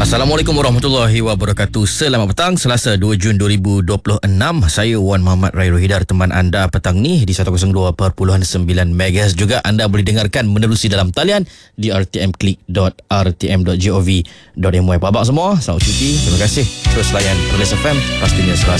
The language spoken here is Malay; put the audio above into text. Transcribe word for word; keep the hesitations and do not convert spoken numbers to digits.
Assalamualaikum warahmatullahi wabarakatuh. Selamat petang, Selasa dua Jun dua ribu dua puluh enam. Saya Wan Muhammad Rai Rohidar, teman anda petang ni di seratus dua perpuluhan sembilan megahertz. Juga anda boleh dengarkan menerusi dalam talian di r t m click dot r t m dot gov dot my. Apa khabar semua? Selamat cuti. Terima kasih. Terus layan Perlis F M, pastinya Selasa.